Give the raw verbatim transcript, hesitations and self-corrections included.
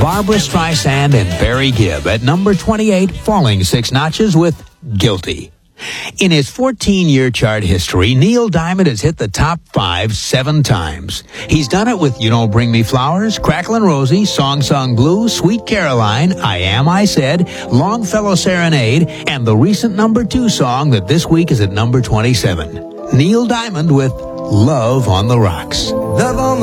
Barbra Streisand and Barry Gibb at number twenty-eight, falling six notches with Guilty. In his fourteen-year chart history, Neil Diamond has hit the top five seven times. He's done it with You Don't Bring Me Flowers, Cracklin' Rosie, Song Sung Blue, Sweet Caroline, I Am, I Said, Longfellow Serenade, and the recent number two song that this week is at number twenty-seven. Neil Diamond with Love on the Rocks. Love on the